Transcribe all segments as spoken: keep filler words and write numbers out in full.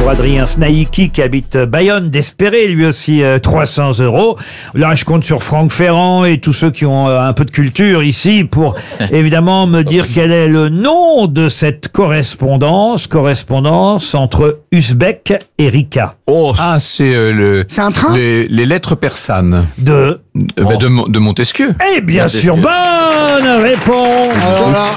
pour Adrien Snaïki qui habite Bayonne d'Espérer, lui aussi euh, trois cents euros. Là, je compte sur Franck Ferrand et tous ceux qui ont euh, un peu de culture ici pour évidemment me dire quel est le nom de cette correspondance, correspondance entre Uzbek et Rika. Oh, ah, c'est euh, le. C'est un train les, les lettres persanes. De Euh, bah, de, Mo- de Montesquieu. Et bien Montesquieu. sûr, bonne réponse. Alors là,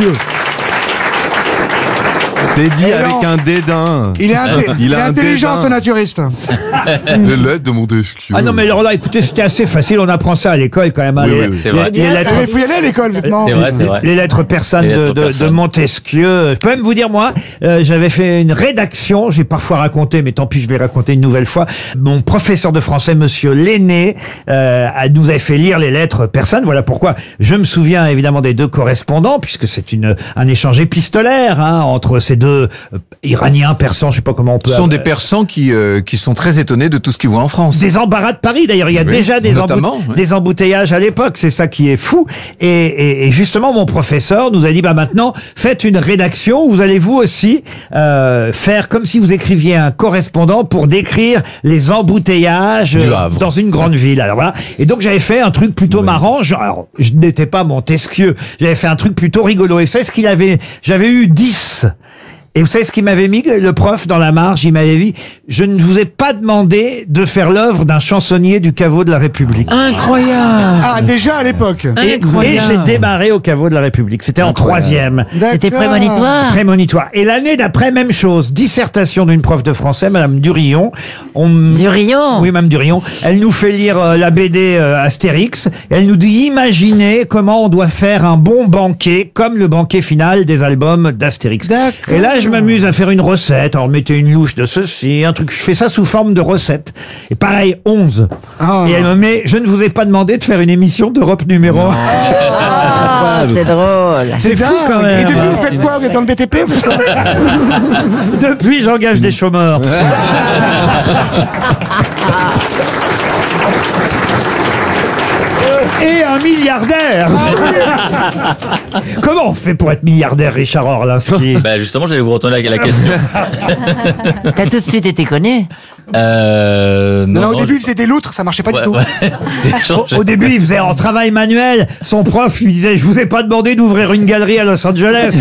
C'est dit Et avec non. un dédain. il est, inté- Il il a est un intelligent dédain. ce naturiste. Les lettres de Montesquieu. Ah non, mais alors là, écoutez, c'était assez facile. On apprend ça à l'école quand même. hein, Oui, les, oui, oui. C'est les- vrai. les lettres. Il faut y aller à l'école, vêtements. C'est vrai, c'est vrai. Les lettres persanes Les lettres de, de, de persanes. Montesquieu. Je peux même vous dire, moi, euh, j'avais fait une rédaction, j'ai parfois raconté, mais tant pis, je vais raconter une nouvelle fois. Mon professeur de français, monsieur Lenné, euh, a- nous avait fait lire les lettres persanes. Voilà pourquoi je me souviens évidemment des deux correspondants, puisque c'est une un échange épistolaire hein, entre ces deux euh, Iraniens, Persans, je sais pas comment on peut... Ce sont euh, des Persans qui, euh, qui sont très étonnés de tout ce qu'ils voient en France. Des embarras de Paris, d'ailleurs, il y a Oui, déjà des, notamment, emboute- oui. des embouteillages à l'époque, c'est ça qui est fou. Et, et, et justement, mon professeur nous a dit, bah maintenant, faites une rédaction où vous allez vous aussi euh, faire comme si vous écriviez un correspondant pour décrire les embouteillages Du euh, Havre. dans une grande ville. Alors voilà. Et donc j'avais fait un truc plutôt marrant. Genre, alors, je n'étais pas Montesquieu, j'avais fait un truc plutôt rigolo. Et vous savez ce qu'il avait? J'avais eu dix. Et vous savez ce qu'il m'avait mis, le prof, dans la marge? Il m'avait dit, je ne vous ai pas demandé de faire l'œuvre d'un chansonnier du caveau de la République. Incroyable. Ah, déjà à l'époque. Et, et j'ai démarré au caveau de la République. C'était en troisième. C'était D'accord. prémonitoire. Prémonitoire. Et l'année d'après, même chose. Dissertation d'une prof de français, Madame Durillon. On... Durillon. Oui, Madame Durillon. Elle nous fait lire euh, la B D euh, Astérix. Et elle nous dit, imaginez comment on doit faire un bon banquet, comme le banquet final des albums d'Astérix. D'accord. Et là, je m'amuse à faire une recette. Alors, mettez une louche de ceci, un truc. Je fais ça sous forme de recette. Et pareil, onze. Ah. Et elle me met, je ne vous ai pas demandé de faire une émission d'Europe numéro un. Ah, c'est drôle. C'est fou quand Et même. depuis, vous faites quoi? Vous êtes dans le B T P? Vous faites quoi? Depuis, j'engage des chômeurs. Et un milliardaire. Comment on fait pour être milliardaire, Richard Orlinski? Bah justement, j'allais vous retourner la, la question. T'as tout de suite été connu. Euh, Non, non, au non, début, c'était l'outre, ça marchait pas ouais, du tout. ouais. J'ai Au, changé. au début, il faisait en travail manuel. Son prof lui disait, je vous ai pas demandé d'ouvrir une galerie à Los Angeles.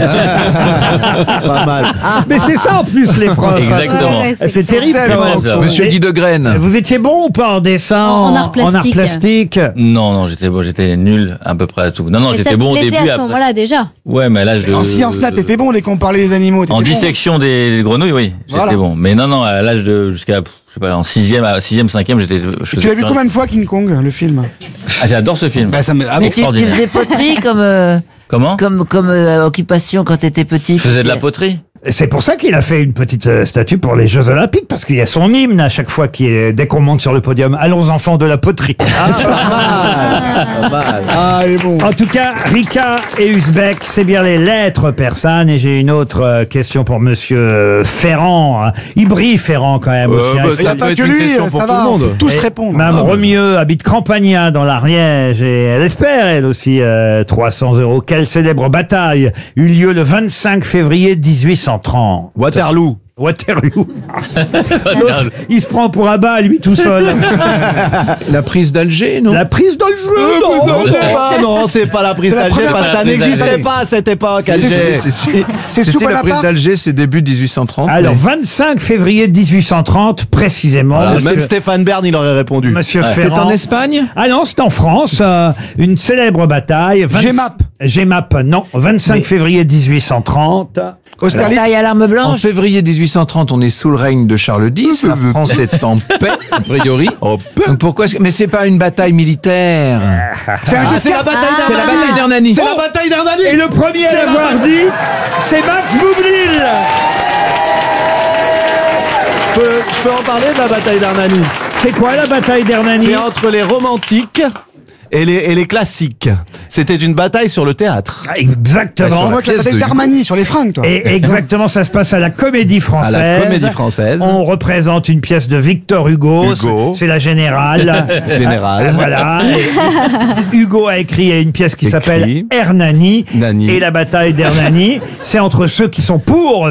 Pas mal. Mais c'est ça en plus, les profs. Exactement. C'est c'est terrible quand tellement même. con. Monsieur Et- Guy de Graine. Vous étiez bon ou pas en dessin, En- en art plastique. plastique Non, non, j'étais bon, j'étais nul à peu près à tout. Non, non, Mais j'étais ça te bon au plaisait début. à ce après- moment-là déjà. Ouais, mais là, je. En sciences nat, t'étais bon dès qu'on parlait des animaux. t'étais En bon. dissection des grenouilles, oui, j'étais Voilà. bon. Mais non, non, à l'âge de jusqu'à, pff, je sais pas, en sixième, à sixième, cinquième, j'étais. je faisais Tu l'as vu plus combien rien. de fois, King Kong, le film? Ah, j'adore ce film. Bah, ça me... Ah bon. Mais tu, tu extraordinaire. faisais poterie comme, euh, Comment comme, comme euh, occupation quand t'étais petit. Je faisais de la poterie. C'est pour ça qu'il a fait une petite euh, statue pour les Jeux Olympiques, parce qu'il y a son hymne à chaque fois qui est, dès qu'on monte sur le podium. Allons enfants de la poterie. Pas mal. Ah, il est bon. En tout cas, Rika et Uzbek, c'est bien les lettres persanes. Et j'ai une autre euh, question pour Monsieur euh, Ferrand. hein. Il brille Ferrand quand même Euh, aussi. hein. bah, Il n'y a Ça pas peut que être une lui, question ça pour va. tout le monde. Tous Et répondent. Mme Ah, Remieux habite Campagna dans l'Ariège et elle espère, elle aussi, euh, trois cents euros. Quelle célèbre bataille eut lieu le vingt-cinq février mille huit cent trente? Waterloo. Waterloo. L'autre, il se prend pour un bas, lui, tout seul. La prise d'Alger, non La prise dans le jeu, non, Non, non. c'est pas, non, c'est pas la prise C'est la d'Alger première parce que ça prise n'existait d'Alger. pas à cette époque, C'est- Alger. C'est si. C'est Si, sous si, la prise Bonaparte. d'Alger, c'est début dix-huit cent trente. Alors, mais- vingt-cinq février mille huit cent trente, précisément. Voilà, monsieur, même Stéphane Bern, il aurait répondu. monsieur C'est Ferrand. en Espagne Ah non, c'est en France. euh, une célèbre bataille. vingt- G M A P. G M A P, non. vingt-cinq février mille huit cent trente. Austerlitz. Taille à l'arme En blanche. février mille huit cent trente, on est sous le règne de Charles X. La France est en paix, a priori. Donc pourquoi est-ce que- Mais c'est pas une bataille militaire. C'est un jeu de C'est la cartes. bataille C'est la d'Hernani. bataille d'Hernani. C'est la bataille d'Hernani. Et le premier à l'avoir dit, c'est Max Boublil. Je peux, je peux en parler de la bataille d'Hernani. C'est quoi la bataille d'Hernani? C'est entre les romantiques et les, et les classiques. C'était une bataille sur le théâtre. Ah, Exactement. On voit que la pièce bataille de- d'Armani sur les fringues, toi. Et exactement, ça se passe à la Comédie À Française. la Comédie Française. On représente une pièce de Victor Hugo. Hugo. C'est la Générale. Général. Voilà. Et Hugo a écrit une pièce qui Écrit. s'appelle Hernani. Nani. Et la bataille d'Hernani, c'est entre ceux qui sont pour